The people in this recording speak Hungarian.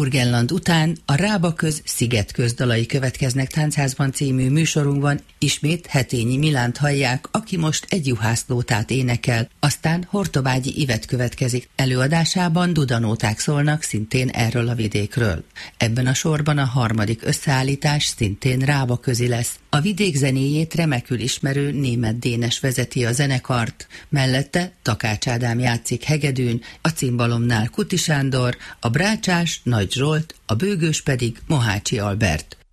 Burgenland után a Rábaköz Szigetköz dalai következnek Táncházban című műsorunkban, ismét Hetényi Milánt hallják, aki most egy juhásznótát énekel, aztán Hortobágyi Ivet következik, előadásában dudanóták szólnak szintén erről a vidékről. Ebben a sorban a harmadik összeállítás szintén Rábaközi lesz. A vidék zenéjét remekül ismerő Németh Dénes vezeti a zenekart, mellette Takács Ádám játszik hegedűn, a cimbalomnál Kuti Sándor, a brácsás Nagy Zsolt, a bőgős pedig Mohácsi Albert.